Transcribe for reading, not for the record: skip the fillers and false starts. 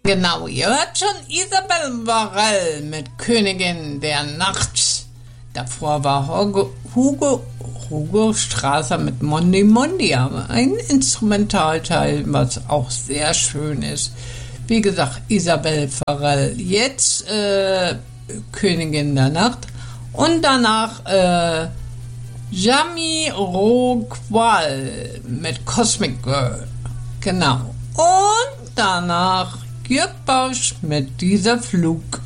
Genau, ihr hört schon Isabel Varell mit Königin der Nacht. Davor war Hugo Strasser mit Mondi Mondi, aber ein Instrumentalteil, was auch sehr schön ist. Wie gesagt, Isabel Varell. Jetzt Königin der Nacht und danach Jamiroquai mit Cosmic Girl. Genau. Und danach Jörg Bausch mit Dieser Flug.